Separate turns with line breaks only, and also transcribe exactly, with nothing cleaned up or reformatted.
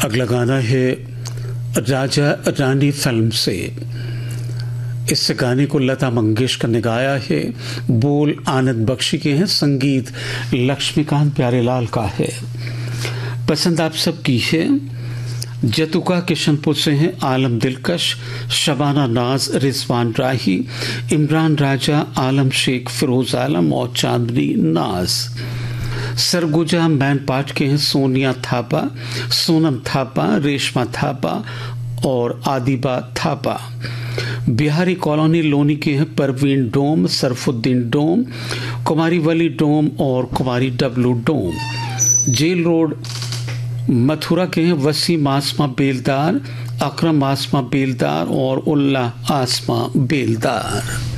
अगला गाना है राजा रानी फिल्म से। इस गाने को लता मंगेशकर ने गाया है। बोल आनंद बख्शी के हैं, संगीत लक्ष्मीकांत प्यारेलाल का है। पसंद आप सबकी है। जतुका किशनपुर से हैं आलम दिलकश, शबाना नाज, रिजवान राही, इमरान राजा, आलम शेख, फिरोज आलम और चांदनी नाज। सरगुजा मैनपाट के हैं सोनिया थापा, सोनम थापा, रेशमा थापा और आदिबा थापा। बिहारी कॉलोनी लोनी के हैं परवीन डोम, सरफुद्दीन डोम, कुमारी वली डोम और कुमारी डब्लू डोम। जेल रोड मथुरा के हैं वसीम आसमा बेलदार, अकरम आसमा बेलदार और उल्ला आसमा बेलदार।